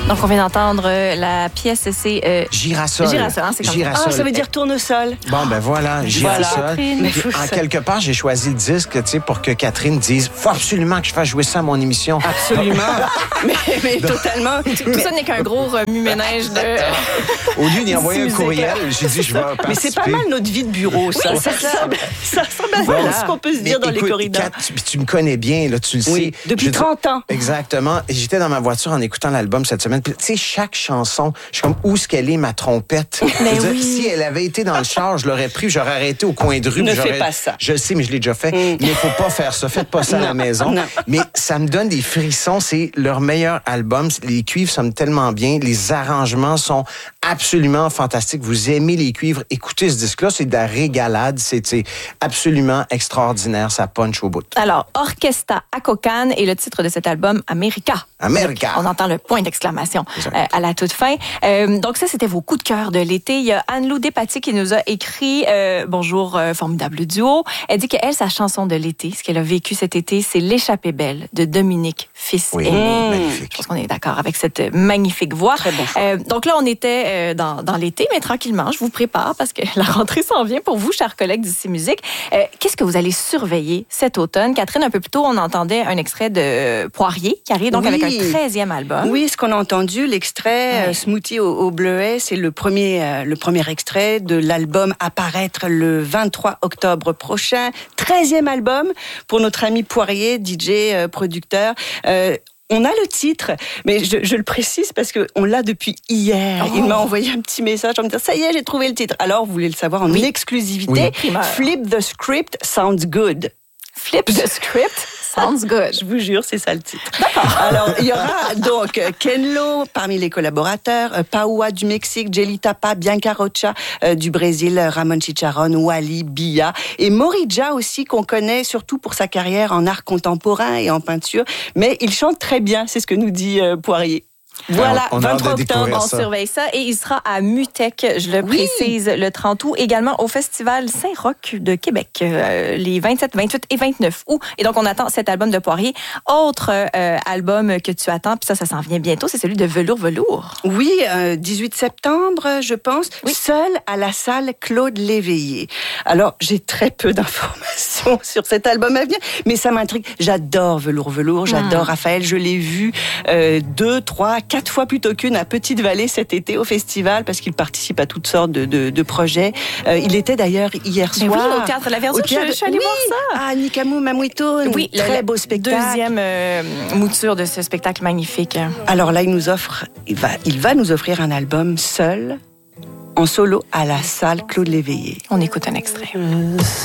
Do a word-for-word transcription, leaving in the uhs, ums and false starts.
Donc, on vient d'entendre euh, la pièce, c'est... Euh, Girasol. Girasol, hein, c'est comme Girasol. Ah, ça veut dire tournesol. Bon, ben voilà, Girasol. Catherine. Puis, en quelque part, j'ai choisi le disque, tu sais, pour que Catherine dise, faut absolument que je fasse jouer ça à mon émission. Absolument. mais, mais totalement. Tout mais, ça n'est qu'un gros remue-ménage de... Au lieu d'y envoyer un musique. courriel, j'ai dit, je vais participer. mais c'est pas mal notre vie de bureau, ça. Oui, ça, c'est ça. ressemble, ça ressemble à Voilà. ce qu'on peut se dire Mais dans écoute, les corridors. Kat, tu, tu me connais bien, là, tu le Oui, sais. depuis Je dis- trente ans. Exactement. Et j'étais dans ma voiture en écoutant l'album cette semaine. Puis, tu sais, chaque chanson, je suis comme, où est-ce qu'elle est, ma trompette? Mais Je veux dire, oui. Si elle avait été dans le char, je l'aurais pris, j'aurais arrêté au coin de rue. Ne puis j'aurais- fais pas ça. Je le sais, mais je l'ai déjà fait. Mm. Mais il faut pas faire ça. Faites pas ça à la maison. non. Mais ça me donne des frissons. C'est leur meilleur album. Les cuivres sonnent tellement bien. Les arrangements sont absolument fantastiques. Vous aimez les cuivres. Écoutez ce disque-là. C'est de la régalade. C'est c'est absolument extraordinaire. Ça punch au bout. Alors, Orchestra Acocan est le titre de cet album, America. America. On entend le point d'exclamation Exact. euh, à la toute fin. Euh, donc ça, c'était vos coups de cœur de l'été. Il y a Anne-Lou Despatie qui nous a écrit euh, « Bonjour, euh, formidable duo ». Elle dit qu'elle, sa chanson de l'été, ce qu'elle a vécu cet été, c'est « L'échappée belle » de Dominique Fils Oui, Aimé. magnifique. Je pense qu'on est d'accord avec cette magnifique voix. Très bon choix. Euh, donc là, on était euh, dans, dans l'été, mais tranquillement, je vous prépare parce que la rentrée s'en vient pour vous, chers collègues d'Ici Musique. Euh, Qu'est-ce que vous allez surveiller cet automne? Catherine, un peu plus tôt, on entendait un extrait de Poirier qui arrive donc Oui. avec un treizième album. Oui, ce qu'on a entendu, l'extrait Ouais. euh, Smoothie au, au bleuet, c'est le premier, euh, le premier extrait de l'album à paraître le vingt-trois octobre prochain. treizième album pour notre ami Poirier, D J, euh, producteur. Euh, On a le titre, mais je, je le précise parce que on l'a depuis hier. Oh. Il m'a envoyé un petit message en me disant « Ça y est, j'ai trouvé le titre ». Alors, vous voulez le savoir en Oui. exclusivité. Oui. Primeur. Flip the script sounds good. Flip the script, sounds good. Je vous jure, c'est ça le titre. Alors, il y aura donc Ken Lo parmi les collaborateurs, euh, Paoua du Mexique, Jelly Tapa, Bianca Rocha euh, du Brésil, Ramon Chicharron, Wally, Bia et Morija aussi, qu'on connaît surtout pour sa carrière en art contemporain et en peinture. Mais il chante très bien, c'est ce que nous dit euh, Poirier. Voilà, on a hâte de vingt-trois découvrir octobre. On ça. surveille ça et il sera à Mutec, je le Oui. précise, le trente août, également au Festival Saint-Roch de Québec, euh, les vingt-sept, vingt-huit et vingt-neuf août. Et donc, on attend cet album de Poirier. Autre euh, album que tu attends, puis ça, ça s'en vient bientôt, c'est celui de Velours Velours. Oui, euh, dix-huit septembre, je pense, Oui. seul à la salle Claude Léveillé. Alors, j'ai très peu d'informations sur cet album à venir, mais ça m'intrigue. J'adore Velours Velours, j'adore Mm. Raphaël. Je l'ai vu euh, deux, trois, quatre fois plutôt qu'une à Petite-Vallée cet été au festival, parce qu'il participe à toutes sortes de, de, de projets. Euh, il était d'ailleurs hier Mais soir. oui, au Théâtre de la Verdure, Au théâtre- je, je suis allée oui, voir ça. à Nikamu Mamuito, un Oui, le- très le beau spectacle. Deuxième euh, mouture de ce spectacle magnifique. Alors là, il nous offre, il va, il va nous offrir un album seul, en solo, à la salle Claude Léveillé. On écoute un extrait. Je